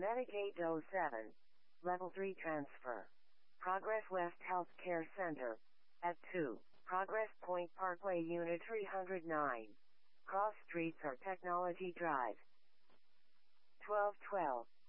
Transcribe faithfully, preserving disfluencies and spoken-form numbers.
Medigate oh seven. Level three transfer. Progress West Healthcare Center. At two. Progress Point Parkway Unit three oh nine. Cross Streets or Technology Drive. twelve twelve.